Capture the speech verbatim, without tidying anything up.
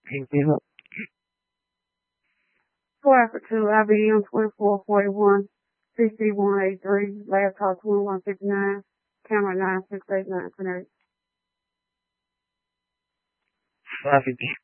Pick me up. Four after two, I B M twenty-four forty-one, C C one eighty-three, laptop twenty-one fifty-nine, camera nine six eight nine twenty-eight. Five fifty.